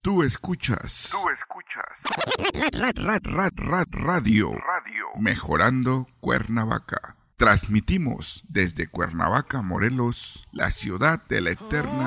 Tú escuchas. Radio. Mejorando Cuernavaca. Transmitimos desde Cuernavaca, Morelos, la ciudad de la eterna